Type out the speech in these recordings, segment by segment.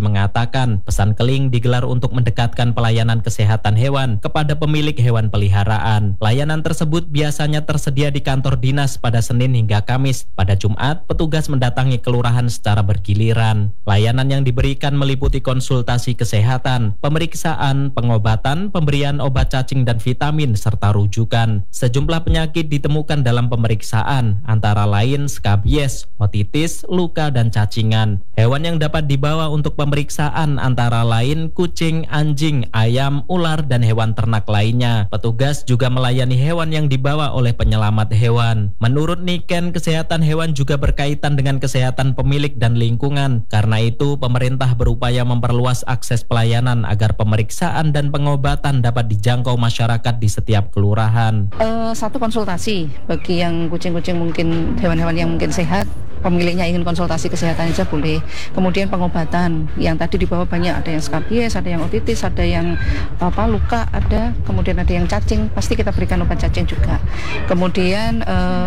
mengatakan pesan keling digelar untuk mendekatkan pelayanan kesehatan hewan kepada pemilik hewan peliharaan. Layanan tersebut biasanya tersedia di kantor dinas pada Senin hingga Kamis. Pada Jumat, petugas mendatangi kelurahan secara bergiliran. Layanan yang diberikan meliputi konsultasi kesehatan, pemeriksaan, pengobatan, pemberian obat cacing dan vitamin, serta rujukan. Sejumlah penyakit ditemukan dalam pemeriksaan, antara lain skabies, otitis, luka, dan cacingan. Hewan yang dapat dibawa untuk pemeriksaan antara lain kucing, anjing, ayam, ular, dan hewan ternak lainnya. Petugas juga melayani hewan yang dibawa oleh penyelamat hewan. Menurut Niken, kesehatan hewan juga berkaitan dengan kesehatan pemilik dan lingkungan. Karena itu, pemerintah berupaya memperluas akses pelayanan agar pemeriksaan dan pengobatan dapat dijangkau masyarakat di setiap kelurahan. Satu konsultasi bagi yang kucing-kucing mungkin hewan-hewan yang mungkin sehat, pemiliknya ingin konsultasi kesehatan saja boleh. Kemudian pengobatan yang tadi di bawah banyak, ada yang skabies, ada yang otitis, ada yang luka, kemudian ada yang cacing, pasti kita berikan obat cacing juga. Kemudian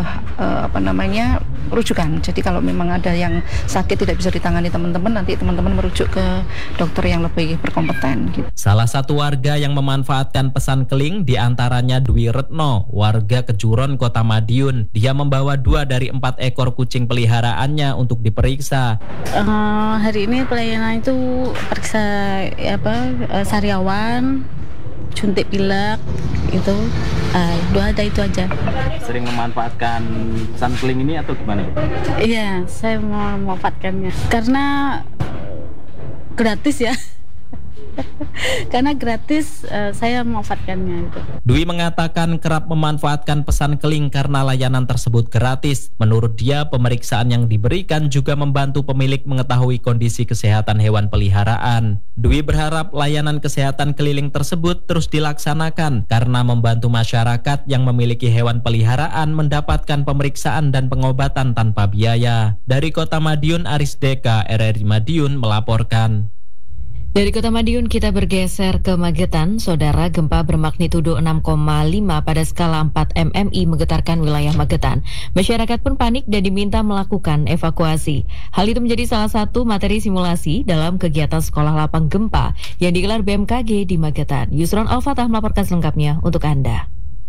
rujukan. Jadi kalau memang ada yang sakit tidak bisa ditangani teman-teman, nanti teman-teman merujuk ke dokter yang lebih berkompeten gitu. Salah satu warga yang memanfaatkan pesan keling diantaranya Dwi Retno, warga Kejuron, Kota Madiun. Dia membawa 2 dari 4 ekor kucing peliharaannya untuk diperiksa. Hari ini pelayanan itu periksa sariawan, suntik pilek, itu 2 ada itu aja. Sering memanfaatkan pesan keling ini atau gimana? Iya, saya memanfaatkannya karena gratis ya. Karena gratis, saya memanfaatkannya itu. Dwi mengatakan kerap memanfaatkan pesan keling karena layanan tersebut gratis. Menurut dia, pemeriksaan yang diberikan juga membantu pemilik mengetahui kondisi kesehatan hewan peliharaan. Dwi berharap layanan kesehatan keliling tersebut terus dilaksanakan karena membantu masyarakat yang memiliki hewan peliharaan mendapatkan pemeriksaan dan pengobatan tanpa biaya. Dari Kota Madiun, Aris Deka, RRI Madiun melaporkan. Dari Kota Madiun kita bergeser ke Magetan. Saudara, gempa bermagnitudo 6,5 pada skala 4 MMI menggetarkan wilayah Magetan. Masyarakat pun panik dan diminta melakukan evakuasi. Hal itu menjadi salah satu materi simulasi dalam kegiatan sekolah lapang gempa yang digelar BMKG di Magetan. Yusron Al-Fatah melaporkan selengkapnya untuk Anda.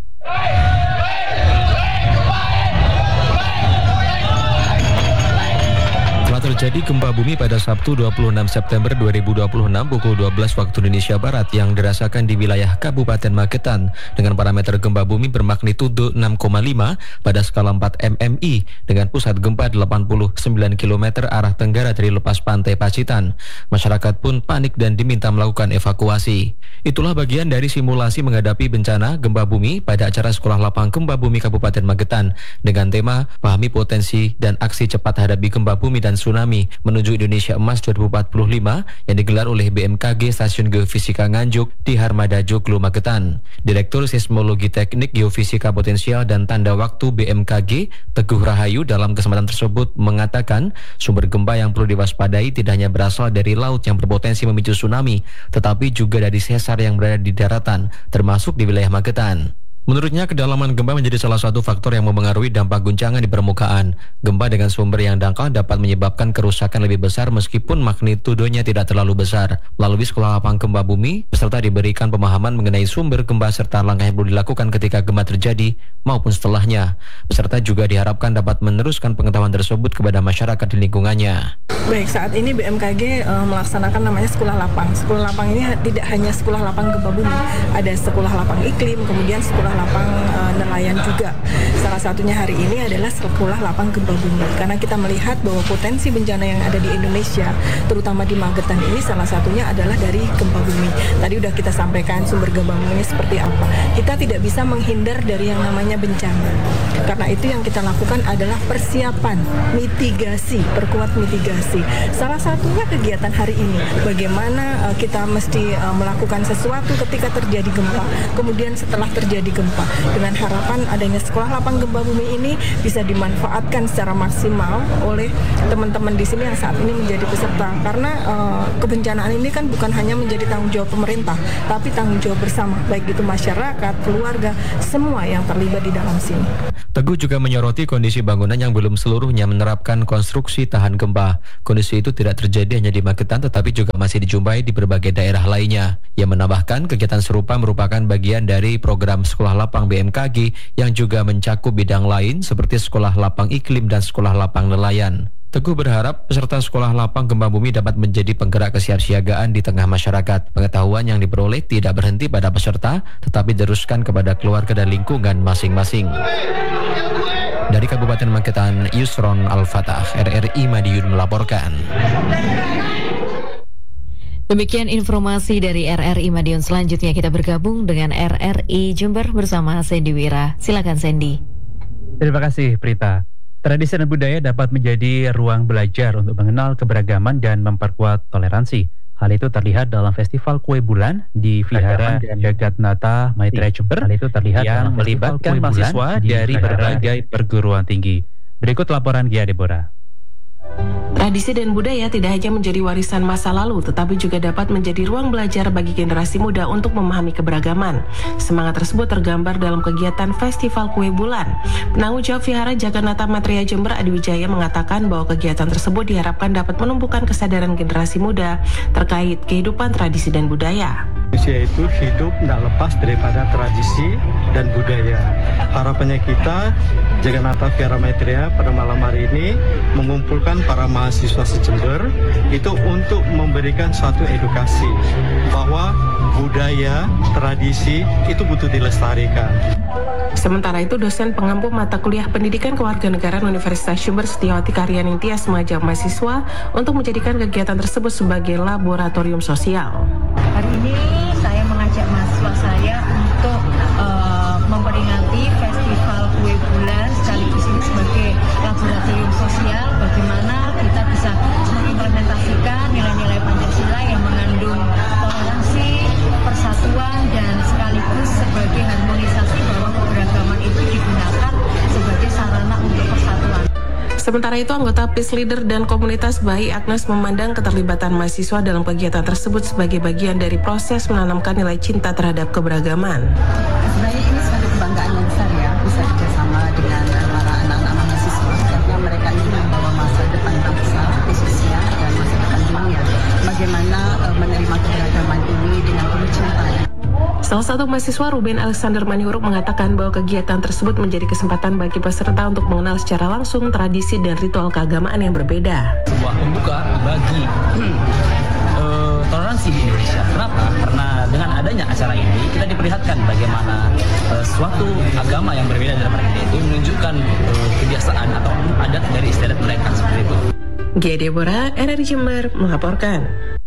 Terjadi gempa bumi pada Sabtu 26 September 2026 pukul 12 waktu Indonesia Barat yang dirasakan di wilayah Kabupaten Magetan dengan parameter gempa bumi bermagnitudo 6,5 pada skala 4 MMI dengan pusat gempa 89 km arah tenggara dari lepas pantai Pacitan. Masyarakat pun panik dan diminta melakukan evakuasi. Itulah bagian dari simulasi menghadapi bencana gempa bumi pada acara Sekolah Lapang Gempa Bumi Kabupaten Magetan dengan tema Pahami Potensi dan Aksi Cepat Hadapi Gempa Bumi dan Tsunami menuju Indonesia Emas 2045 yang digelar oleh BMKG Stasiun Geofisika Nganjuk di Harmada Joglo Magetan. Direktur Seismologi Teknik Geofisika Potensial dan Tanda Waktu BMKG Teguh Rahayu dalam kesempatan tersebut mengatakan sumber gempa yang perlu diwaspadai tidak hanya berasal dari laut yang berpotensi memicu tsunami, tetapi juga dari sesar yang berada di daratan, termasuk di wilayah Magetan. Menurutnya, kedalaman gempa menjadi salah satu faktor yang mempengaruhi dampak guncangan di permukaan. Gempa dengan sumber yang dangkal dapat menyebabkan kerusakan lebih besar meskipun magnitudonya tidak terlalu besar. Melalui Sekolah Lapang Gempa Bumi, peserta diberikan pemahaman mengenai sumber gempa serta langkah yang perlu dilakukan ketika gempa terjadi maupun setelahnya. Peserta juga diharapkan dapat meneruskan pengetahuan tersebut kepada masyarakat di lingkungannya. Baik, saat ini BMKG melaksanakan namanya Sekolah Lapang. Sekolah Lapang ini tidak hanya Sekolah Lapang Gempa Bumi, ada Sekolah Lapang Iklim, kemudian Sekolah Lapang nelayan juga. Salah satunya hari ini adalah Sekolah Lapang Gempa Bumi, karena kita melihat bahwa potensi bencana yang ada di Indonesia, terutama di Magetan ini salah satunya adalah dari gempa bumi. Tadi udah kita sampaikan sumber gempa bumi seperti apa. Kita tidak bisa menghindar dari yang namanya bencana. Karena itu yang kita lakukan adalah persiapan, mitigasi, perkuat mitigasi. Salah satunya kegiatan hari ini, bagaimana kita mesti melakukan sesuatu ketika terjadi gempa, kemudian setelah terjadi gempa, dengan harapan adanya Sekolah Lapang Gempa Bumi ini bisa dimanfaatkan secara maksimal oleh teman-teman di sini yang saat ini menjadi peserta. Karena kebencanaan ini kan bukan hanya menjadi tanggung jawab pemerintah, tapi tanggung jawab bersama, baik itu masyarakat, keluarga, semua yang terlibat di dalam sini. Teguh juga menyoroti kondisi bangunan yang belum seluruhnya menerapkan konstruksi tahan gempa. Kondisi itu tidak terjadi hanya di Magetan tetapi juga masih dijumpai di berbagai daerah lainnya. Ia menambahkan kegiatan serupa merupakan bagian dari program Sekolah Lapang BMKG yang juga mencakup bidang lain seperti Sekolah Lapang Iklim dan Sekolah Lapang Nelayan. Teguh berharap peserta Sekolah Lapang Gempa Bumi dapat menjadi penggerak kesiapsiagaan di tengah masyarakat. Pengetahuan yang diperoleh tidak berhenti pada peserta, tetapi diteruskan kepada keluarga dan lingkungan masing-masing. Dari Kabupaten Magetan, Yusron Al-Fatah, RRI Madiun melaporkan. Demikian informasi dari RRI Madiun. Selanjutnya kita bergabung dengan RRI Jember bersama Sandy Wira. Silakan Sandy. Terima kasih Prita. Tradisi dan budaya dapat menjadi ruang belajar untuk mengenal keberagaman dan memperkuat toleransi. Hal itu terlihat dalam Festival Kue Bulan di Vihara Jagatnata Maitreya Jember yang melibatkan mahasiswa dari berbagai perguruan tinggi. Berikut laporan Gia Deborah. Tradisi dan budaya tidak hanya menjadi warisan masa lalu, tetapi juga dapat menjadi ruang belajar bagi generasi muda untuk memahami keberagaman. Semangat tersebut tergambar dalam kegiatan Festival Kue Bulan. Penanggung jawab Vihara Jaganata Maitreya Jember Adi Wijaya mengatakan bahwa kegiatan tersebut diharapkan dapat menumbuhkan kesadaran generasi muda terkait kehidupan tradisi dan budaya. Manusia itu hidup tidak lepas daripada tradisi dan budaya. Harapannya kita, Jaganata Vihara Maitreya pada malam hari ini mengumpulkan para mahasiswa se-Jember itu untuk memberikan suatu edukasi bahwa budaya, tradisi itu butuh dilestarikan. Sementara itu, dosen pengampu mata kuliah Pendidikan Kewarganegaraan Universitas Jember Setiawati Karyaning Tias mengajak mahasiswa untuk menjadikan kegiatan tersebut sebagai laboratorium sosial. Hari ini saya mengajak mahasiswa saya untuk memperingati Festival Kue Bulan, sekaligus ini sebagai laboratorium sosial bagaimana kita bisa mengimplementasikan nilai-nilai Pancasila yang mengandung toleransi, persatuan, dan sekaligus sebagai harmonisasi bahwa keberagaman itu digunakan sebagai sarana untuk persatuan. Sementara itu, anggota Peace Leader dan komunitas Bayi Agnes memandang keterlibatan mahasiswa dalam kegiatan tersebut sebagai bagian dari proses menanamkan nilai cinta terhadap keberagaman. Sebenarnya ini suatu kebanggaan yang besar ya, bisa bekerjasama dengan para anak-anak mahasiswa karena mereka ini membawa masa depan bangsa, khususnya dan masa depan dunia. Bagaimana menerima keberagaman ini dengan penuh cinta. Salah satu mahasiswa Ruben Alexander Manihuruk mengatakan bahwa kegiatan tersebut menjadi kesempatan bagi peserta untuk mengenal secara langsung tradisi dan ritual keagamaan yang berbeda. Sebuah pembuka bagi toleransi di Indonesia. Kenapa? Karena dengan adanya acara ini kita diperlihatkan bagaimana suatu agama yang berbeda dari mereka itu menunjukkan kebiasaan atau adat dari istiadat mereka seperti itu. Gia Deborah, RRI Jember melaporkan.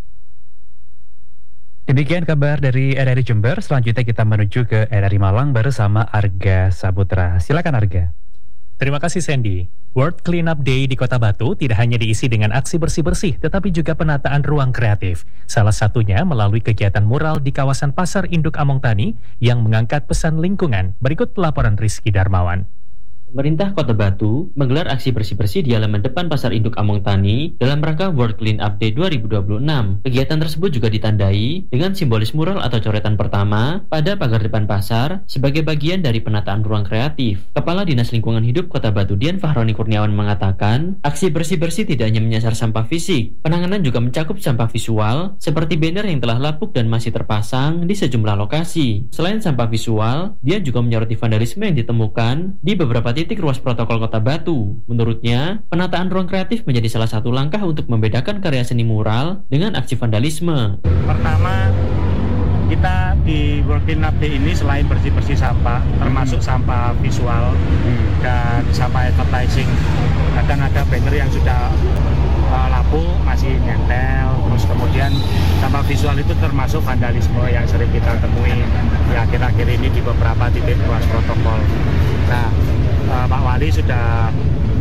Demikian kabar dari RRI Jember. Selanjutnya kita menuju ke RRI Malang bersama Arga Saputra. Silakan Arga. Terima kasih Sandy. World Cleanup Day di Kota Batu tidak hanya diisi dengan aksi bersih-bersih, tetapi juga penataan ruang kreatif. Salah satunya melalui kegiatan mural di kawasan Pasar Induk Among Tani yang mengangkat pesan lingkungan. Berikut laporan Rizky Darmawan. Pemerintah Kota Batu menggelar aksi bersih-bersih di halaman depan Pasar Induk Among Tani dalam rangka World Clean Up Day 2026. Kegiatan tersebut juga ditandai dengan simbolis mural atau coretan pertama pada pagar depan pasar sebagai bagian dari penataan ruang kreatif. Kepala Dinas Lingkungan Hidup Kota Batu Dian Fahroni Kurniawan mengatakan, aksi bersih-bersih tidak hanya menyasar sampah fisik, penanganan juga mencakup sampah visual seperti banner yang telah lapuk dan masih terpasang di sejumlah lokasi. Selain sampah visual, Dian juga menyoroti vandalisme yang ditemukan di beberapa titik ruas protokol Kota Batu. Menurutnya, penataan ruang kreatif menjadi salah satu langkah untuk membedakan karya seni mural dengan aksi vandalisme. Pertama, kita di World Clean Up Day ini selain bersih-bersih sampah, termasuk sampah visual dan sampah advertising. Kadang ada banner yang sudah lapuk, masih nempel, terus kemudian sampah visual itu termasuk vandalisme yang sering kita temui di akhir-akhir ini di beberapa titik ruas protokol. Nah, Pak Wali sudah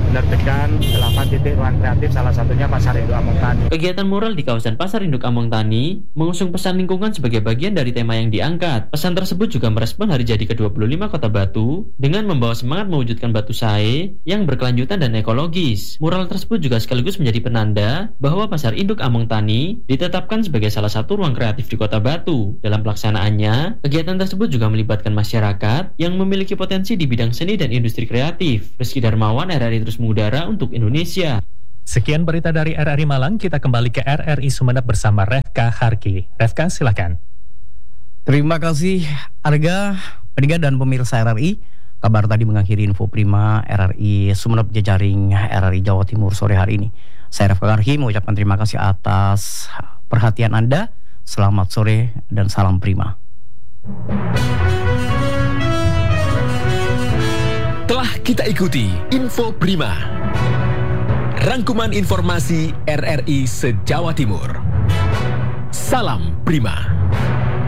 menerbitkan 8 titik ruang kreatif, salah satunya Pasar Induk Among Tani. Kegiatan mural di kawasan Pasar Induk Among Tani mengusung pesan lingkungan sebagai bagian dari tema yang diangkat. Pesan tersebut juga merespon hari jadi ke-25 Kota Batu dengan membawa semangat mewujudkan Batu Sae yang berkelanjutan dan ekologis. Mural tersebut juga sekaligus menjadi penanda bahwa Pasar Induk Among Tani ditetapkan sebagai salah satu ruang kreatif di Kota Batu. Dalam pelaksanaannya, kegiatan tersebut juga melibatkan masyarakat yang memiliki potensi di bidang seni dan industri kreatif. Rizky Darmawan, RRI Terus Mengudara untuk Indonesia. Sekian berita dari RRI Malang, kita kembali ke RRI Sumeneb bersama Refka Harki. Refka, silakan. Terima kasih Arga, pendengar dan pemirsa RRI. Kabar tadi mengakhiri info prima RRI Sumeneb jejaring RRI Jawa Timur sore hari ini. Saya Refka Harki mengucapkan terima kasih atas perhatian Anda. Selamat sore dan salam prima. Telah kita ikuti Info Prima, rangkuman informasi RRI se-Jawa Timur. Salam Prima.